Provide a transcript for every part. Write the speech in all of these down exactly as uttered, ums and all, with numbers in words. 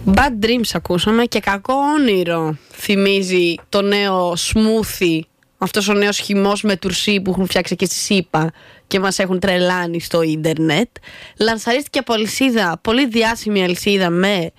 Bad Dreams ακούσαμε και Κακό Όνειρο θυμίζει το νέο smoothie, αυτός ο νέος χυμός με τουρσί που έχουν φτιάξει και στη ΣΥΠΑ και μας έχουν τρελάνει στο ίντερνετ. Λανσαρίστηκε από αλυσίδα, πολύ διάσημη αλυσίδα με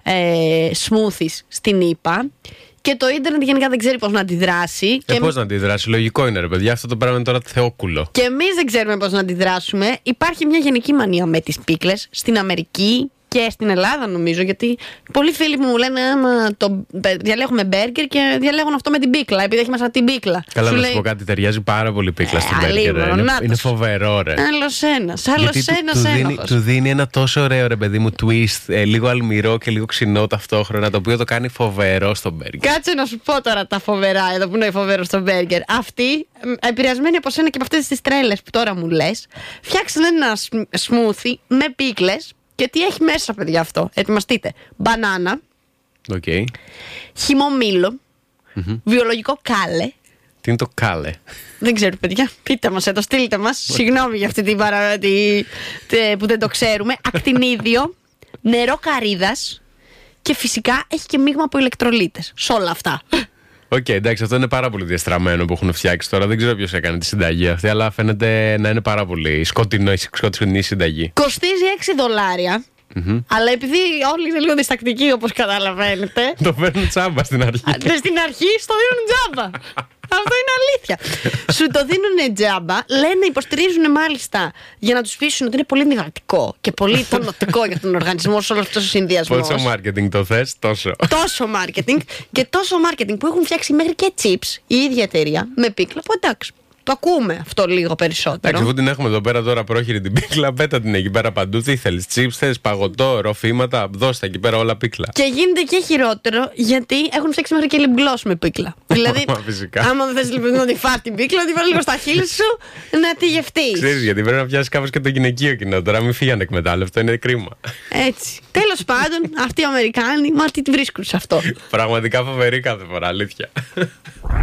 ε, smoothies στην ΙΠΑ. Και το ίντερνετ γενικά δεν ξέρει πώς να αντιδράσει. Ε, και... πώς να αντιδράσει, λογικό είναι ρε παιδιά, αυτό το πράγμα είναι τώρα θεόκουλο. Και εμείς δεν ξέρουμε πώς να αντιδράσουμε. Υπάρχει μια γενική μανία με τις πίκλες στην Αμερική και στην Ελλάδα νομίζω, γιατί πολλοί φίλοι μου λένε άμα το διαλέγουμε μπέργκερ και διαλέγουν αυτό με την πίκλα, επειδή έχει μέσα την πίκλα. Καλά, σου να λέει... σου πω κάτι, ταιριάζει πάρα πολύ πίκλα ε, στην μπέργκερ. Είναι, είναι φοβερό, ρε. Άλλος ένας, άλλος ένας του, δίνει, του δίνει ένα τόσο ωραίο, ρε παιδί μου, twist, ε, λίγο αλμυρό και λίγο ξινό ταυτόχρονα, το οποίο το κάνει φοβερό στο μπέργκερ. Κάτσε να σου πω τώρα τα φοβερά, εδώ που είναι φοβερό στο μπέργκερ. Αυτοί, επηρεασμένοι από σένα και από αυτές τις τρέλες που τώρα μου λες, φτιάξαν ένα smoothie με πίκλες. Και τι έχει μέσα, παιδιά, αυτό? Ετοιμαστείτε. Μπανάνα, okay. χυμό μήλο, mm-hmm. βιολογικό κάλε. Τι είναι το κάλε? Δεν ξέρω, παιδιά. Πείτε μας εδώ, στείλτε μας. Συγγνώμη για αυτή την παρα... τη... Τε... που δεν το ξέρουμε. Ακτινίδιο, νερό καρύδας και φυσικά έχει και μείγμα από ηλεκτρολίτες. Σ' όλα αυτά. Οκ, okay, εντάξει, αυτό είναι πάρα πολύ διαστραμμένο που έχουν φτιάξει τώρα. Δεν ξέρω ποιος έκανε τη συνταγή αυτή, αλλά φαίνεται να είναι πάρα πολύ σκοτεινό, σκοτεινή συνταγή. Κοστίζει έξι δολάρια. Mm-hmm. Αλλά επειδή όλοι είναι λίγο διστακτικοί, όπως καταλαβαίνετε. Το παίρνουν τσάμπα στην αρχή. Στην αρχή στο δίνουν τζάμπα. Αυτό είναι αλήθεια. Σου το δίνουν τζάμπα, λένε, υποστηρίζουν μάλιστα για να τους πείσουν ότι είναι πολύ διδακτικό και πολύ τονωτικό για τον οργανισμό σε όλο αυτό το συνδυασμό. Πόσο marketing το θες, τόσο. Τόσο marketing και τόσο marketing που έχουν φτιάξει μέχρι και chips η ίδια εταιρεία με πίκλα. Που εντάξει, το ακούμε αυτό λίγο περισσότερο. Εντάξει, αφού την έχουμε εδώ πέρα τώρα πρόχειρη την πίκλα, πέτα την εκεί πέρα παντού. Τι θέλεις, chips, θες παγωτό, ροφήματα, δώστα εκεί πέρα όλα πίκλα. Και γίνεται και χειρότερο γιατί έχουν φτιάξει μέχρι και lip gloss με πίκλα. Δηλαδή, άμα δεν θες λοιπόν να τη φας την πίκλα, τη βάλει λίγο στα χείλη σου να τη γευτείς. Ξέρεις, γιατί πρέπει να πιάσεις κάπως και το γυναικείο κοινό. Τώρα μην φύγει ανεκμετάλλευτο, είναι κρίμα. Έτσι. Τέλος πάντων, αυτοί οι Αμερικάνοι, μα τι βρίσκουν σε αυτό. Πραγματικά φοβερή κάθε φορά, αλήθεια.